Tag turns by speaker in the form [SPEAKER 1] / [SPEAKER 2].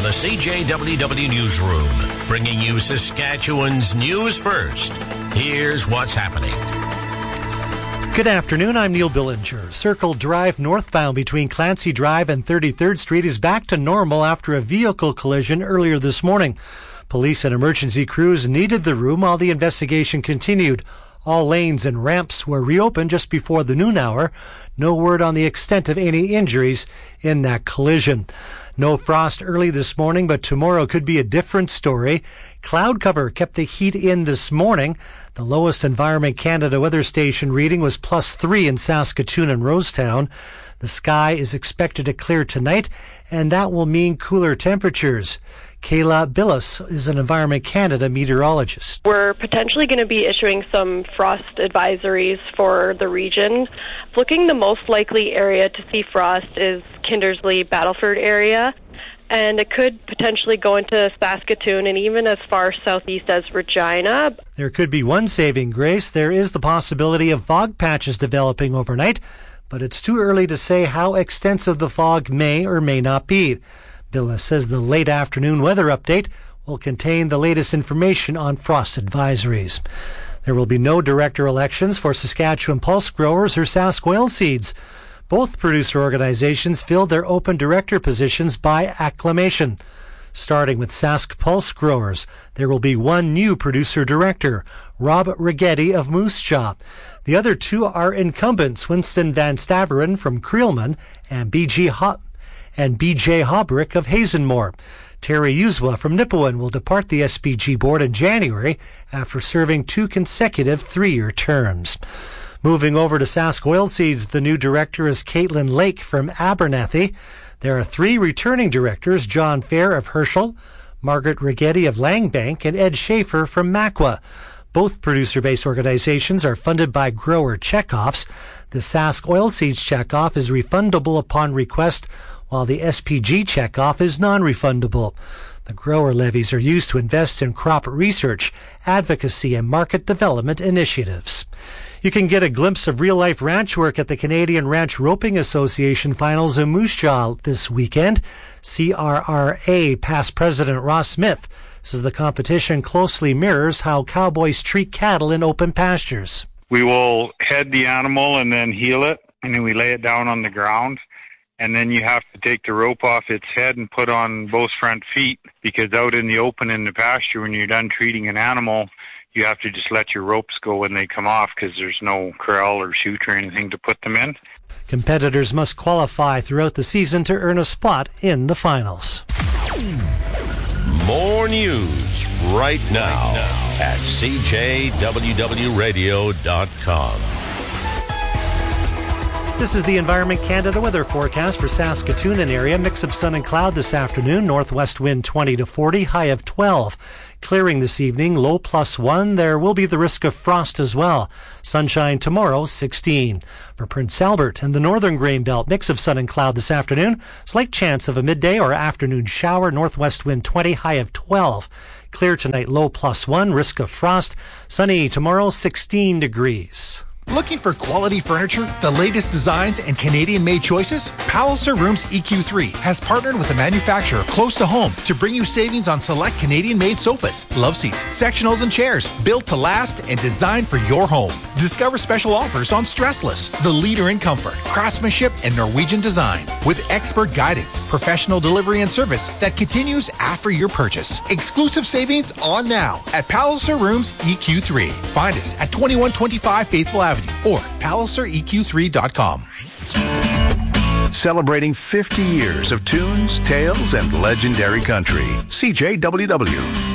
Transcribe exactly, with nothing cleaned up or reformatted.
[SPEAKER 1] the C J W W Newsroom, bringing you Saskatchewan's news first. Here's what's happening.
[SPEAKER 2] Good afternoon, I'm Neil Billinger. Circle Drive northbound between Clancy Drive and thirty-third Street is back to normal after a vehicle collision earlier this morning. Police and emergency crews needed the room while the investigation continued. All lanes and ramps were reopened just before the noon hour. No word on the extent of any injuries in that collision. No frost early this morning, but tomorrow could be a different story. Cloud cover kept the heat in this morning. The lowest Environment Canada weather station reading was plus three in Saskatoon and Rosetown. The sky is expected to clear tonight, and that will mean cooler temperatures. Kayla Billis is an Environment Canada meteorologist.
[SPEAKER 3] We're potentially going to be issuing some frost advisories for the region. Looking the most likely area to see frost is Kindersley, Battleford area, and it could potentially go into Saskatoon and even as far southeast as Regina.
[SPEAKER 2] There could be one saving grace. There is the possibility of fog patches developing overnight, but it's too early to say how extensive the fog may or may not be. Billis says the late afternoon weather update will contain the latest information on frost advisories. There will be no director elections for Saskatchewan Pulse Growers or Sask Oilseeds. Both producer organizations filled their open director positions by acclamation. Starting with Sask Pulse Growers, there will be one new producer director, Rob Rigetti of Moose Jaw. The other two are incumbents, Winston Van Staveren from Creelman and B G Ho- and B J Hobrick of Hazenmore. Terry Uswa from Nipawin will depart the S P G board in January after serving two consecutive three-year terms. Moving over to Sask Oilseeds, the new director is Caitlin Lake from Abernathy. There are three returning directors, John Fair of Herschel, Margaret Rigetti of Langbank, and Ed Schaefer from Makwa. Both producer-based organizations are funded by grower checkoffs. The Sask Oilseeds checkoff is refundable upon request, while the S P G checkoff is non-refundable. The grower levies are used to invest in crop research, advocacy, and market development initiatives. You can get a glimpse of real-life ranch work at the Canadian Ranch Roping Association finals in Moose Jaw this weekend. C R R A past president Ross Smith says the competition closely mirrors how cowboys treat cattle in open pastures.
[SPEAKER 4] We will head the animal and then heel it, and then we lay it down on the ground. And then you have to take the rope off its head and put on both front feet, because out in the open in the pasture, when you're done treating an animal, you have to just let your ropes go when they come off because there's no corral or chute or anything to put them in.
[SPEAKER 2] Competitors must qualify throughout the season to earn a spot in the finals.
[SPEAKER 1] More news right now, right now. at C J W W radio dot com.
[SPEAKER 2] This is the Environment Canada weather forecast for Saskatoon and area. Mix of sun and cloud this afternoon. Northwest wind twenty to forty, high of twelve. Clearing this evening, low plus one. There will be the risk of frost as well. Sunshine tomorrow, sixteen. For Prince Albert and the northern grain belt, mix of sun and cloud this afternoon. Slight chance of a midday or afternoon shower. Northwest wind twenty, high of twelve. Clear tonight, low plus one. Risk of frost. Sunny tomorrow, sixteen degrees.
[SPEAKER 5] Looking for quality furniture, the latest designs, and Canadian-made choices? Palliser Rooms E Q three has partnered with a manufacturer close to home to bring you savings on select Canadian-made sofas, love seats, sectionals, and chairs built to last and designed for your home. Discover special offers on Stressless, the leader in comfort, craftsmanship, and Norwegian design, with expert guidance, professional delivery, and service that continues after your purchase. Exclusive savings on now at Palliser Rooms E Q three. Find us at twenty-one twenty-five Faithful Avenue or palliser E Q three dot com.
[SPEAKER 6] Celebrating fifty years of tunes, tales, and legendary country. C J W W.